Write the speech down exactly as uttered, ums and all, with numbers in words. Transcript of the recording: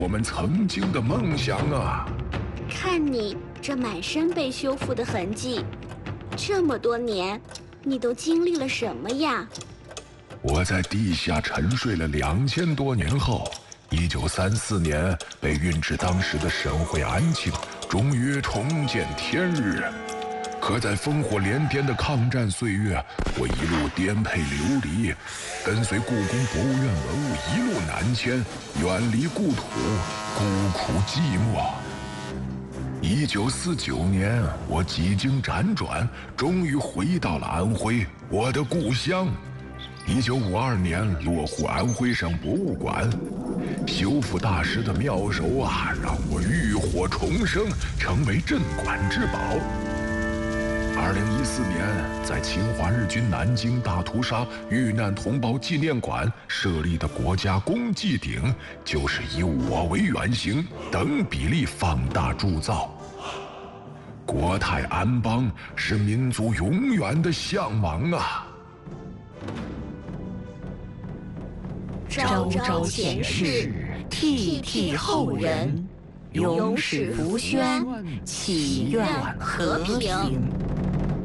我们曾经的梦想啊！ 看你这满身被修复的痕迹，这么多年，你都经历了什么呀？ 我在地下沉睡了两千多年后，一九三四年被运至当时的神会安庆，终于重见天日。可在烽火连天的抗战岁月，我一路颠沛流离，跟随故宫博物院文物一路南迁，远离故土，孤苦寂寞。一九四九年，我几经辗转，终于回到了安徽，我的故乡。一九五二年，落户安徽省博物馆，修复大师的妙手啊，让我浴火重生，成为镇馆之宝。二零一四年，在侵华日军南京大屠杀遇难同胞纪念馆设立的国家公祭鼎，就是以我为原型，等比例放大铸造。国泰安邦是民族永远的向往啊！ 昭昭前世，惕惕后人，永使福宣，祈愿和平。